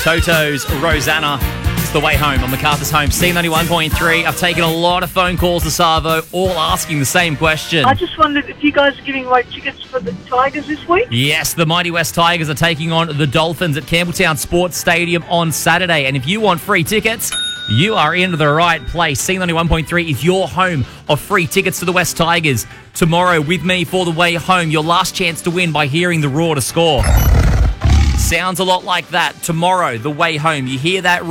Toto's Rosanna. It's the way home on MacArthur's Home. C91.3. I've taken a lot of phone calls to Savo, all asking the same question. I just wondered if you guys are giving away tickets for the Tigers this week? Yes, the Mighty West Tigers are taking on the Dolphins at Campbelltown Sports Stadium on Saturday. And if you want free tickets, you are in the right place. C91.3 is your home of free tickets to the West Tigers. Tomorrow with me for the way home. Your last chance to win by hearing the roar to score. Sounds a lot like that. Tomorrow, the way home. You hear that